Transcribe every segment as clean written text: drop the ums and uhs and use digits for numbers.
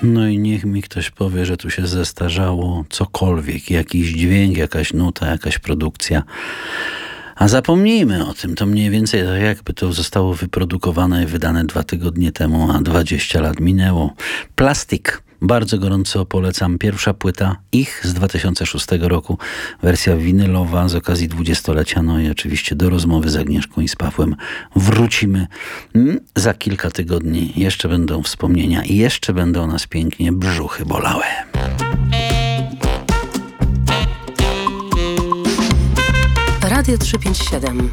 No i niech mi ktoś powie, że tu się zestarzało cokolwiek, jakiś dźwięk, jakaś nuta, jakaś produkcja. A zapomnijmy o tym, to mniej więcej tak jakby to zostało wyprodukowane i wydane 2 tygodnie temu, a 20 lat minęło. Plastik. Bardzo gorąco polecam. Pierwsza płyta ich z 2006 roku. Wersja winylowa z okazji 20-lecia. No i oczywiście do rozmowy z Agnieszką i z Pawłem wrócimy za kilka tygodni. Jeszcze będą wspomnienia i jeszcze będą nas pięknie brzuchy bolały. Radio 357.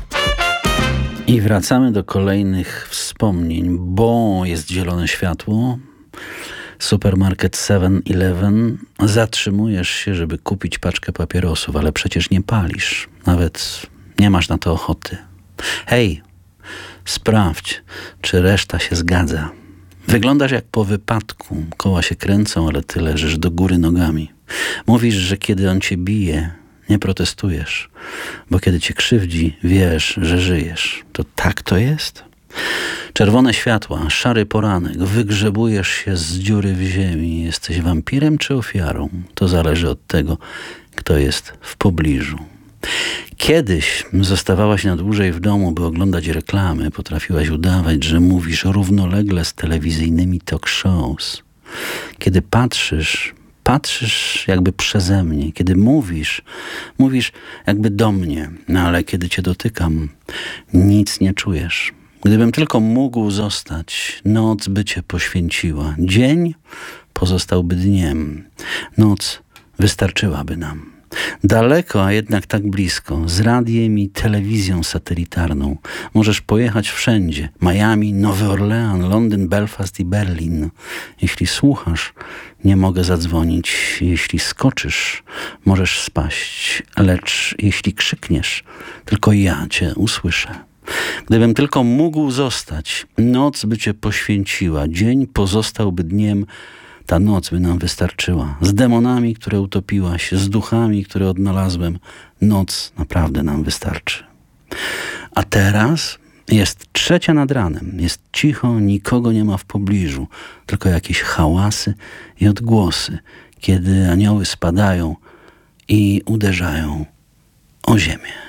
I wracamy do kolejnych wspomnień, bo jest zielone światło. Supermarket 7-Eleven. Zatrzymujesz się, żeby kupić paczkę papierosów, ale przecież nie palisz. Nawet nie masz na to ochoty. Hej, sprawdź, czy reszta się zgadza. Wyglądasz jak po wypadku. Koła się kręcą, ale ty leżysz do góry nogami. Mówisz, że kiedy on cię bije, nie protestujesz, bo kiedy cię krzywdzi, wiesz, że żyjesz. To tak to jest? Czerwone światła, szary poranek, wygrzebujesz się z dziury w ziemi. Jesteś wampirem czy ofiarą? To zależy od tego, kto jest w pobliżu. Kiedyś zostawałaś na dłużej w domu, by oglądać reklamy. Potrafiłaś udawać, że mówisz równolegle z telewizyjnymi talk shows. Kiedy patrzysz jakby przeze mnie. Kiedy mówisz jakby do mnie. No ale kiedy cię dotykam, nic nie czujesz. Gdybym tylko mógł zostać, noc by cię poświęciła. Dzień pozostałby dniem. Noc wystarczyłaby nam. Daleko, a jednak tak blisko. Z radiem i telewizją satelitarną. Możesz pojechać wszędzie. Miami, Nowy Orlean, Londyn, Belfast i Berlin. Jeśli słuchasz, nie mogę zadzwonić. Jeśli skoczysz, możesz spaść. Lecz jeśli krzykniesz, tylko ja cię usłyszę. Gdybym tylko mógł zostać, noc by cię poświęciła. Dzień pozostałby dniem. Ta noc by nam wystarczyła. Z demonami, które utopiłaś, z duchami, które odnalazłem, noc naprawdę nam wystarczy. A teraz jest 3 nad ranem. Jest cicho, nikogo nie ma w pobliżu. Tylko jakieś hałasy i odgłosy, kiedy anioły spadają i uderzają o ziemię.